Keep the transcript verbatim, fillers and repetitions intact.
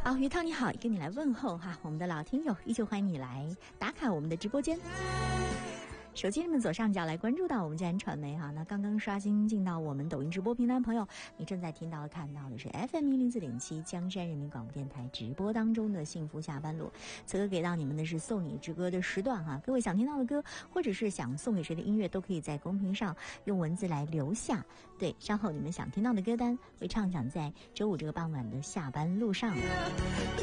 好，于涛你好，跟你来问候哈，我们的老听友依旧欢迎你来打卡我们的直播间。手机里面左上角来关注到我们家人传媒哈，那刚刚刷新进到我们抖音直播平台的朋友，你正在听到看到的是 F M 一零四点七江山人民广播电台直播当中的幸福下班路。此刻给到你们的是送你之歌的时段哈，各位想听到的歌或者是想送给谁的音乐，都可以在公屏上用文字来留下。对，稍后你们想听到的歌单会畅想在周五这个傍晚的下班路上。